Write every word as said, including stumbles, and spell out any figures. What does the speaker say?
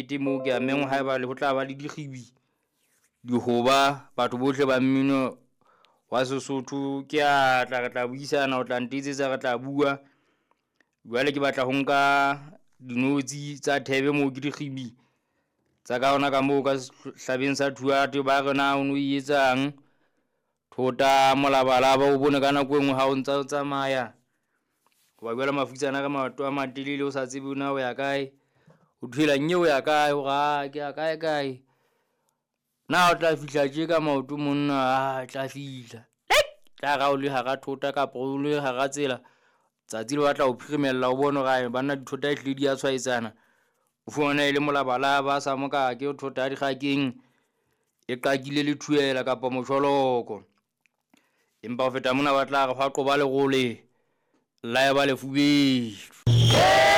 nnete moo ke a mengwa ha eba le ho tla ba le dikgibi dihoba batho bohle ba mmino wa Sesotho ke a tla re tla buisana o tla ntetsetsa re tla bua jwale ke batla ho nka dinotsi tsa thebe moo ke dikgibi tsa ka ona ka moo ka hlabeng sa thuate ba re na o no etsang thota molabalaba o bone ka nako engwe ha o ntsa o tsamaya go ba jwale mafutsana ka maoto a matelele o sa tsebe na o ya kae o thwela nnye o ya kae o ga ke ya kae kae na o tla fihla tje ka maoto monna a tla fihla tla ga o le ha ga thota ka o le ha ga tsela tsatsi le batla o phirimella o bone ga bana dithota e hledi ya tshwaetsana o fumana ile molabalaba sa moka ke o thota di gakeng e qakile le thuela kapa motjholoko empa ho feta mona ba tla re hwa qoba le gole la ba le fubedu